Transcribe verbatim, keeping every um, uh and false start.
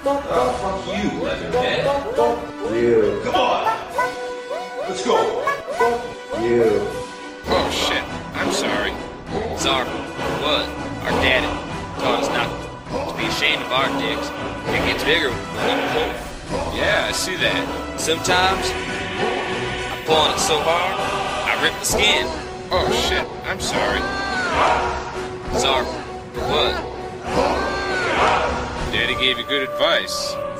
Oh, fuck you, Leatherhead. You. Come on. Let's go. You. Oh shit, I'm sorry. Czar, what? Our daddy taught us not to be ashamed of our dicks. It gets bigger when I'm pulling. Yeah, I see that. Sometimes I'm pulling it so hard, I rip the skin. Oh shit, I'm sorry. Czar, for what? Daddy gave you good advice.